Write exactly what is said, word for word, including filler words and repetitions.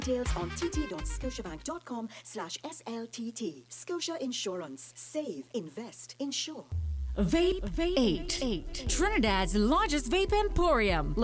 Details on tt.scotiabank.com slash SLTT. Scotia Insurance. Save, invest, insure. Vape eight. Trinidad's largest vape emporium.